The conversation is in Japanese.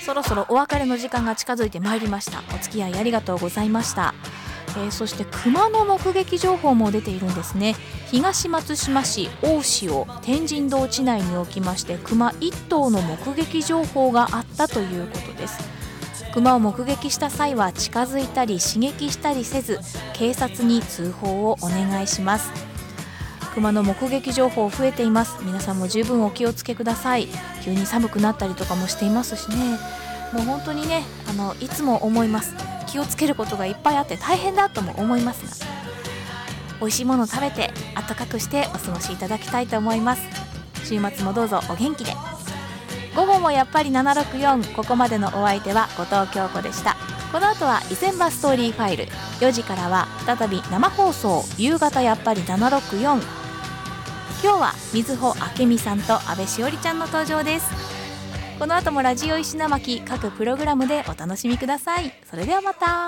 そろそろお別れの時間が近づいてまいりました。お付き合いありがとうございました。そして熊の目撃情報も出ているんですね。東松島市大塩天神堂地内におきまして熊1頭の目撃情報があったということです。熊を目撃した際は近づいたり刺激したりせず、警察に通報をお願いします。熊の目撃情報増えています。皆さんも十分お気をつけください。急に寒くなったりとかもしていますしね。もう本当にね、いつも思います。気をつけることがいっぱいあって大変だとも思いますが、美味しいものを食べて暖かくしてお過ごしいただきたいと思います。週末もどうぞお元気で。午後もやっぱり764、ここまでのお相手は後藤京子でした。この後は伊勢場ストーリーファイル、4時からは再び生放送夕方やっぱり764。今日は水穂明美さんと安倍しおりちゃんの登場です。この後もラジオ石巻各プログラムでお楽しみください。それではまた。